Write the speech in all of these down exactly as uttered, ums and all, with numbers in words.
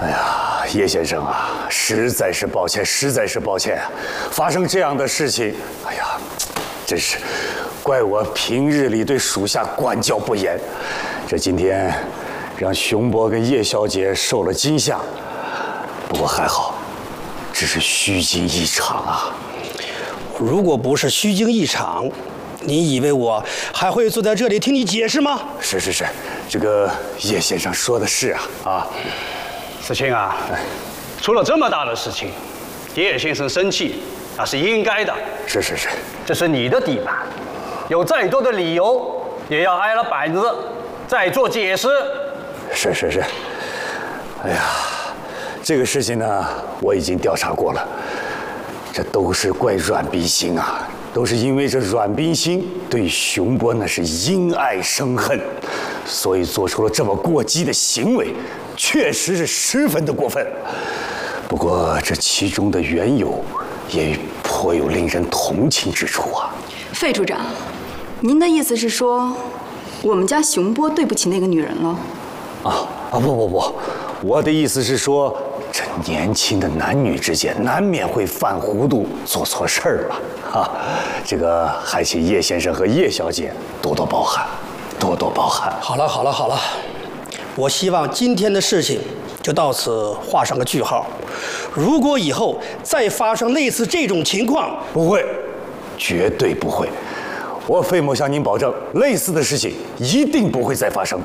哎呀，叶先生啊，实在是抱歉，实在是抱歉啊！发生这样的事情，哎呀，真是怪我平日里对属下管教不严，这今天让熊伯跟叶小姐受了惊吓。不过还好，只是虚惊一场啊。 如果不是虚惊一场，你以为我还会坐在这里听你解释吗？ 是是是，这个叶先生说的是啊啊。 世清啊，出了这么大的事情，叶先生生气那是应该的。 是是是， 这是你的地盘，有再多的理由也要挨了板子，再做解释。 是是是，哎呀，这个事情呢，我已经调查过了，这都是怪阮冰心啊，都是因为这阮冰心对熊波那是因爱生恨，所以做出了这么过激的行为。 确实是十分的过分，不过这其中的缘由也颇有令人同情之处啊。 费处长，您的意思是说，我们家熊波对不起那个女人了？ 啊啊不不不，我的意思是说，这年轻的男女之间难免会犯糊涂、做错事儿嘛。啊，这个还请叶先生和叶小姐多多包涵，多多包涵。 好了好了好了。 我希望今天的事情就到此画上个句号。如果以后再发生类似这种情况， 不会，绝对不会。我费某向您保证，类似的事情一定不会再发生。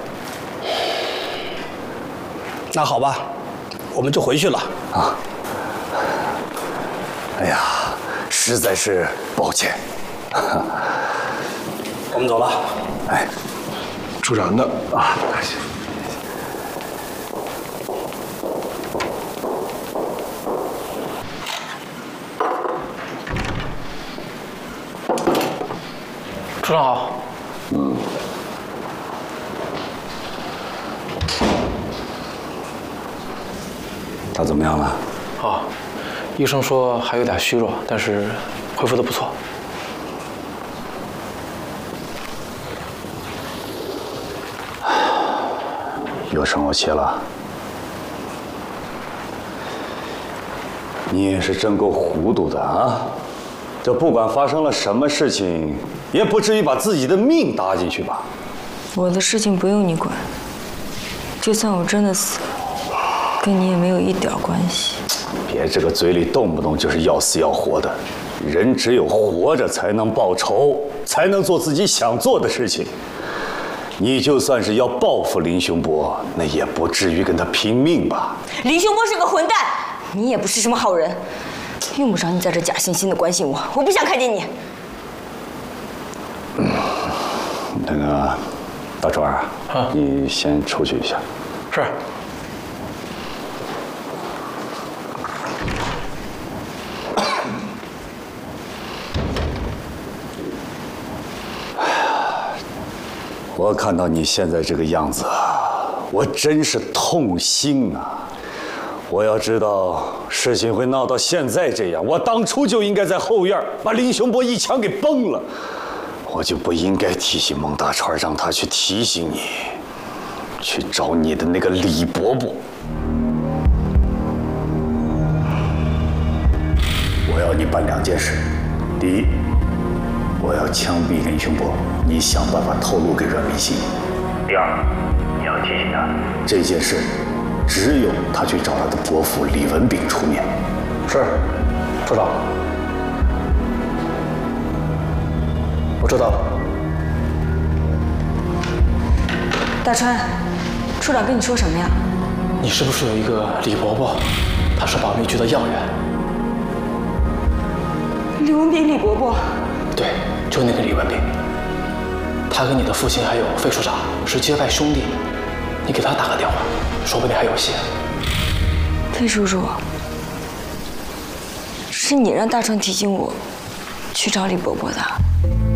那好吧，我们就回去了。 啊！哎呀，实在是抱歉。 我们走了。 哎， 处长呢？ 啊。 处长好。 嗯。他怎么样了？ 哦，医生说还有点虚弱，但是恢复的不错。 又生我气了？你也是真够糊涂的啊！ 这不管发生了什么事情，也不至于把自己的命搭进去吧？ 我的事情不用你管，就算我真的死了，跟你也没有一点关系。 别这个嘴里动不动就是要死要活的，人只有活着才能报仇，才能做自己想做的事情。你就算是要报复林雄博，那也不至于跟他拼命吧？ 林雄博是个混蛋，你也不是什么好人。 用不着你在这假惺惺的关心我，我不想看见你。 嗯，那个大川啊，啊你先出去一下。 是。 哎呀，我看到你现在这个样子，我真是痛心啊！ 我要知道事情会闹到现在这样，我当初就应该在后院把林雄博一枪给崩了，我就不应该提醒孟大川，让他去提醒你，去找你的那个李伯伯。我要你办两件事：第一，我要枪毙林雄博，你想办法透露给阮明心；第二，你要提醒他这件事。 只有他去找他的伯父李文炳出面。 是，处长，我知道了。 大川，处长跟你说什么呀？ 你是不是有一个李伯伯？他是保密局的要员。 李文炳，李伯伯。 对，就那个李文炳。他跟你的父亲还有费处长是结拜兄弟，你给他打个电话。 说不定还有戏。 费叔叔，是你让大川提醒我去找李伯伯的。